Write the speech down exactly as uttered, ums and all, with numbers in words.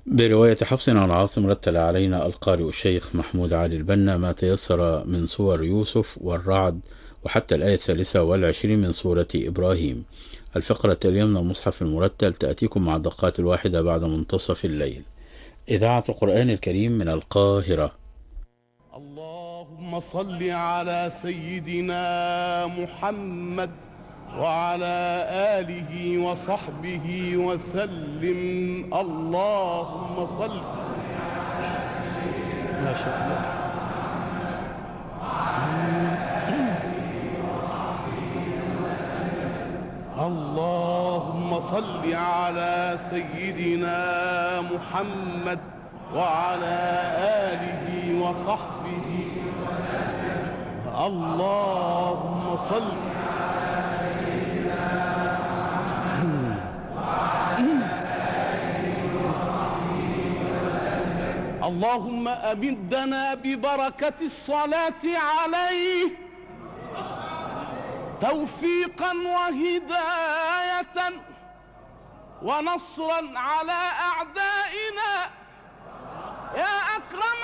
برواية حفص عن عاصم رتل علينا القارئ الشيخ محمود علي البنا ما تيسر من سور يوسف والرعد وحتى الآية الثالثة والعشرين من سورة إبراهيم. الفقرة التالية من المصحف المرتل تأتيكم مع الدقات الواحدة بعد منتصف الليل. إذاعة القرآن الكريم من القاهرة. اللهم صل على سيدنا محمد وعلى آله وصحبه وسلم. اللهم صل ما شاء الله. اللهم صل على سيدنا محمد وعلى آله وصحبه وسلم. اللهم صل اللهم أمدنا ببركة الصلاة عليه توفيقا وهداية ونصرا على أعدائنا يا أكرم